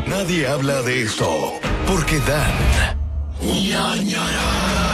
Nadie habla de esto porque dan ñañaras.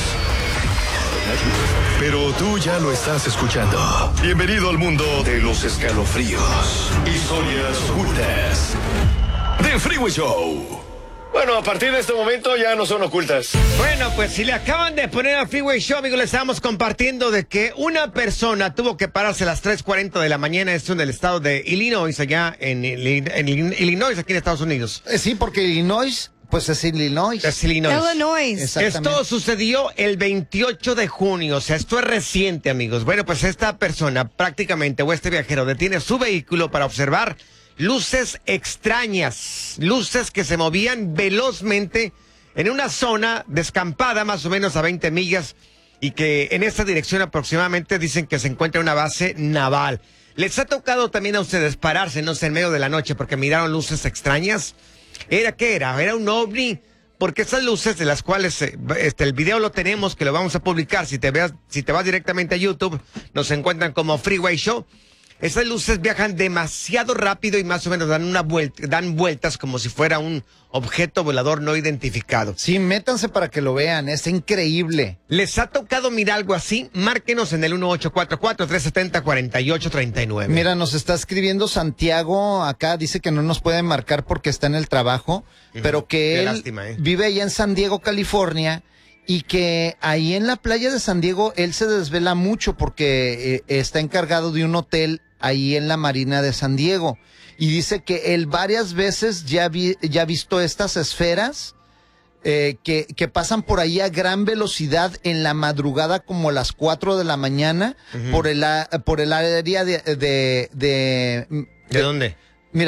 Pero tú ya lo estás escuchando. Bienvenido al mundo de los escalofríos, historias ocultas de Freeway Show. Bueno, a partir de este momento ya no son ocultas. Bueno, pues si le acaban de poner a Freeway Show, amigos, le estábamos compartiendo de que una persona tuvo que pararse a las 3:40 de la mañana, esto en el estado de Illinois, allá en Illinois, aquí en Estados Unidos. Sí, porque Illinois, pues es Illinois. Es Illinois. Exactamente. Esto sucedió el 28 de junio, o sea, esto es reciente, amigos. Bueno, pues esta persona prácticamente, o este viajero, detiene su vehículo para observar luces extrañas, luces que se movían velozmente en una zona descampada más o menos a 20 millas y que en esta dirección aproximadamente dicen que se encuentra una base naval. ¿Les ha tocado también a ustedes pararse, no sé, en medio de la noche porque miraron luces extrañas? ¿Qué era? ¿Era un ovni? Porque esas luces de las cuales el video lo tenemos, que lo vamos a publicar, si te vas directamente a YouTube, nos encuentran como Freeway Show. Esas luces viajan demasiado rápido y más o menos dan vueltas como si fuera un objeto volador no identificado. Sí, métanse para que lo vean, es increíble. ¿Les ha tocado mirar algo así? Márquenos en el 1844-370-4839. Mira, nos está escribiendo Santiago acá, dice que no nos puede marcar porque está en el trabajo, pero que él vive allá en San Diego, California, y que ahí en la playa de San Diego él se desvela mucho porque está encargado de un hotel ahí en la Marina de San Diego. Y dice que él varias veces ya ha visto estas esferas que pasan por ahí a gran velocidad en la madrugada como a las 4 de la mañana por el área ¿De dónde?